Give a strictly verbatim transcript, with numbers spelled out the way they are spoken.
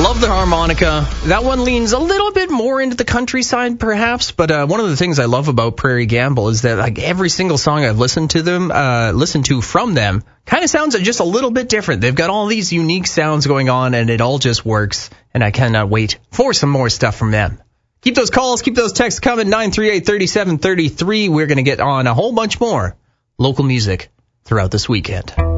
Love the harmonica. That one leans a little bit more into the countryside, perhaps. But uh, one of the things I love about Prairie Gamble is that like every single song I've listened to them, uh, listened to from them, kind of sounds just a little bit different. They've got all these unique sounds going on, and it all just works. And I cannot wait for some more stuff from them. Keep those calls, keep those texts coming. nine three eight, three seven three three. We're going to get on a whole bunch more local music throughout this weekend.